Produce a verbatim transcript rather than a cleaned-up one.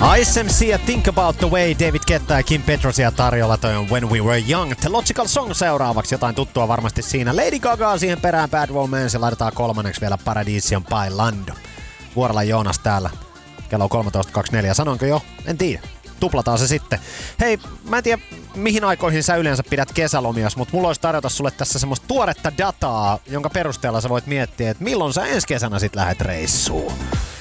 I S M C ja Think About The Way, David Guetta ja Kim Petrosia tarjolla, toi on When We Were Young. The Logical Song seuraavaksi, jotain tuttua varmasti siinä. Lady Gaga siihen perään Bad Romance ja laitetaan kolmanneksi vielä Paradisian Bailando. Vuorolla Joonas täällä, kello kolmetoista kaksikymmentäneljä, sanoinko jo? En tiedä. Tuplataan se sitten. Hei, mä en tiedä mihin aikoihin sä yleensä pidät kesälomias, mutta mulla olisi tarjota sulle tässä semmoista tuoretta dataa, jonka perusteella sä voit miettiä, että milloin sä ensi kesänä sit lähet reissuun.